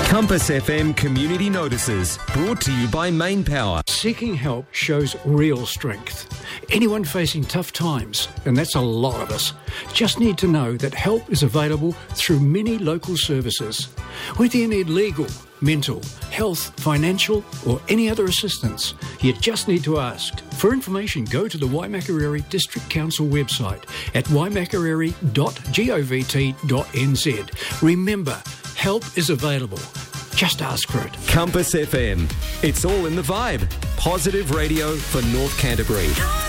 Compass FM Community Notices, brought to you by Main Power. Seeking help shows real strength. Anyone facing tough times, and that's a lot of us, just need to know that help is available through many local services. Whether you need legal, mental, health, financial or any other assistance, you just need to ask. For information, go to the Waimakariri District Council website at waimakariri.govt.nz. Remember, help is available. Just ask for it. Compass FM. It's all in the vibe. Positive radio for North Canterbury.